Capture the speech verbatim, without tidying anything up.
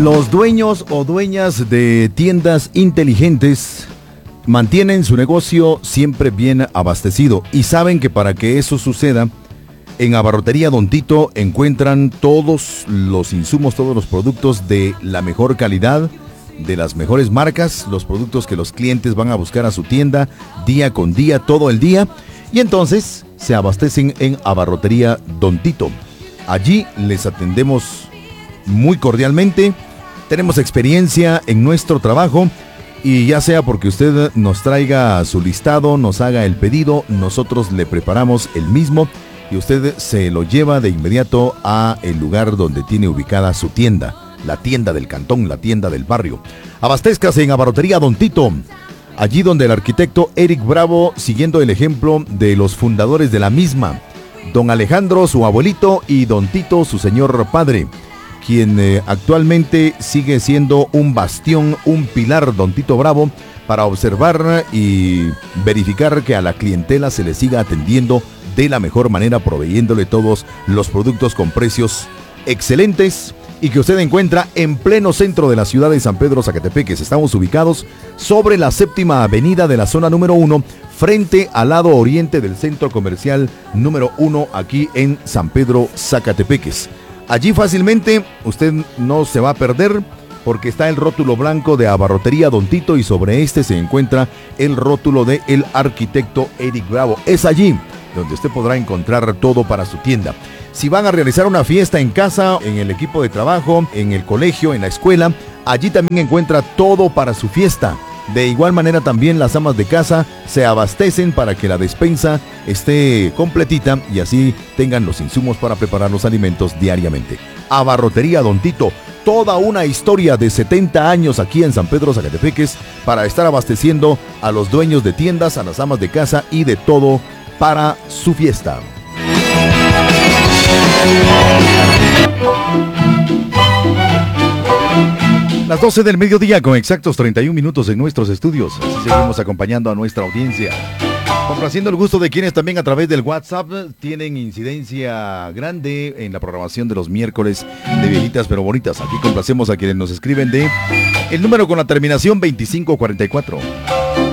Los dueños o dueñas de tiendas inteligentes mantienen su negocio siempre bien abastecido y saben que para que eso suceda, en Abarrotería Don Tito encuentran todos los insumos, todos los productos de la mejor calidad, de las mejores marcas, los productos que los clientes van a buscar a su tienda día con día, todo el día, y entonces se abastecen en Abarrotería Don Tito. Allí les atendemos muy cordialmente, tenemos experiencia en nuestro trabajo y ya sea porque usted nos traiga su listado, nos haga el pedido, nosotros le preparamos el mismo y usted se lo lleva de inmediato a el lugar donde tiene ubicada su tienda, la tienda del cantón, la tienda del barrio. Abastezcase en Abarrotería Don Tito, allí donde el arquitecto Eric Bravo, siguiendo el ejemplo de los fundadores de la misma, don Alejandro, su abuelito, y don Tito, su señor padre, quien eh, actualmente sigue siendo un bastión, un pilar, don Tito Bravo, para observar y verificar que a la clientela se le siga atendiendo de la mejor manera, proveyéndole todos los productos con precios excelentes y que usted encuentra en pleno centro de la ciudad de San Pedro Zacatepeques. Estamos ubicados sobre la séptima avenida de la zona número uno, frente al lado oriente del centro comercial número uno, aquí en San Pedro Zacatepeques. Allí fácilmente usted no se va a perder porque está el rótulo blanco de Abarrotería Don Tito y sobre este se encuentra el rótulo de el arquitecto Eric Bravo. Es allí donde usted podrá encontrar todo para su tienda. Si van a realizar una fiesta en casa, en el equipo de trabajo, en el colegio, en la escuela, allí también encuentra todo para su fiesta. De igual manera también las amas de casa se abastecen para que la despensa esté completita y así tengan los insumos para preparar los alimentos diariamente. Abarrotería Don Tito, toda una historia de setenta años aquí en San Pedro Zacatepeques para estar abasteciendo a los dueños de tiendas, a las amas de casa y de todo para su fiesta. Las doce del mediodía con exactos treinta y un minutos en nuestros estudios. Así seguimos acompañando a nuestra audiencia, complaciendo el gusto de quienes también a través del WhatsApp tienen incidencia grande en la programación de los miércoles de Viejitas pero Bonitas. Aquí complacemos a quienes nos escriben de el número con la terminación veinticinco cuarenta y cuatro.